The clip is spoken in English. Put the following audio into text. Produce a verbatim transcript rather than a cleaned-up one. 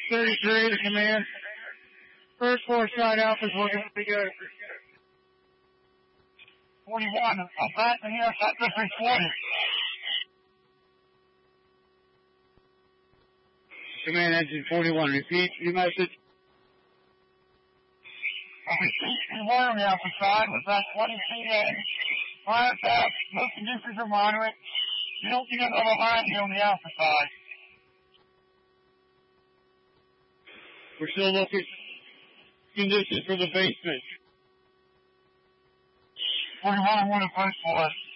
thirty-three to command. First floor side Alpha's looking pretty good. forty-one, I'm back in here, sector three twenty. Command engine forty-one, repeat your message. I received one on the Alpha side with that twenty feet in. Fire fast, most conditions are moderate. You don't see another behind you on the Alpha side. We're still looking conditions for the basement. forty-one, I want to first floor.